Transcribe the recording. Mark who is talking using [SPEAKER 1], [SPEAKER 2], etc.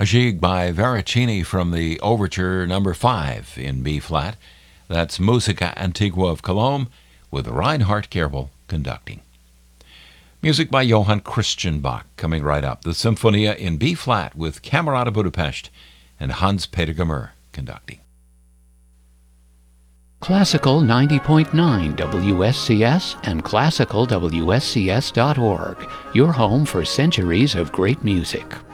[SPEAKER 1] A Gigue by Veracini from the Overture number 5 in B-flat. That's Musica Antigua of Cologne with Reinhard Kerbel conducting. Music by Johann Christian Bach coming right up. The Symphonia in B-flat with Camerata Budapest and Hans Peter Gammer conducting.
[SPEAKER 2] Classical 90.9 WSCS and classicalwscs.org, your home for centuries of great music.